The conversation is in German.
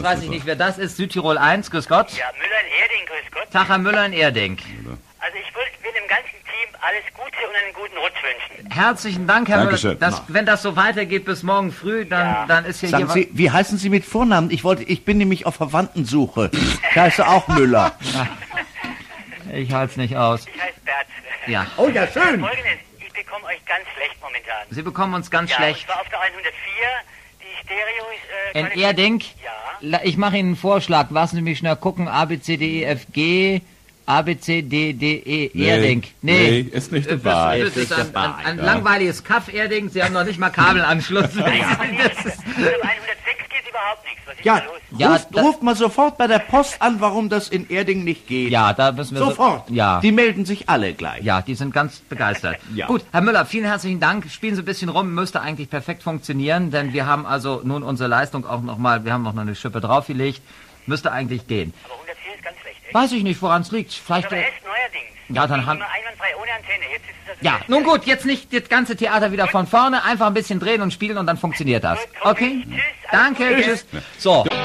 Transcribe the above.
weiß ich nicht, wer das ist. Südtirol 1, grüß Gott. Ja, Müller in Erding, grüß Gott. Tag, Herr Müller in Erding. Also ich will dem ganzen Team alles Gute und einen guten Rutsch wünschen. Herzlichen Dank, Herr Dankeschön. Müller. Wenn das so weitergeht bis morgen früh, dann ist hier Sagen Sie, wie heißen Sie mit Vornamen? Ich bin nämlich auf Verwandtensuche. Ich heiße auch Müller. Ich halte es nicht aus. Ich heiße Bert. Ja. Oh ja, schön. Folgendes, ich bekomme euch ganz schlecht momentan. Sie bekommen uns ganz Ja, schlecht. und zwar auf der 104, die Stereo ist... In kann ich- Erding? Ja. Ich mache Ihnen einen Vorschlag. Lassen Sie mich schnell gucken. A, B, C, D, E, F, G... A, B, C, D, D, E, Erding. Nee, ist nicht dabei. Das ist ein langweiliges Kaff, Erding. Sie haben noch nicht mal Kabelanschluss. Das ist, Also auf 106 geht überhaupt nichts. Was ist Ja, da los? Ja, ruft mal sofort bei der Post an, warum das in Erding nicht geht. ja, da müssen wir... Sofort. Ja. Die melden sich alle gleich. Ja, die sind ganz begeistert. Ja. Gut, Herr Müller, vielen herzlichen Dank. Spielen Sie ein bisschen rum, müsste eigentlich perfekt funktionieren, denn wir haben also nun unsere Leistung auch nochmal, wir haben noch eine Schippe draufgelegt. Müsste eigentlich gehen. Aber 104 ist ganz schlecht, echt? Weiß ich nicht, woran es liegt. Vielleicht... Aber erst neuerdings. Ja, dann haben... Immer einwandfrei, ohne Antenne. Jetzt ist das... Ja, nun gut, jetzt nicht das ganze Theater wieder von vorne, einfach ein bisschen drehen und spielen und dann funktioniert das. Gut, okay. Okay? Tschüss, alles Danke, Gute. tschüss. So.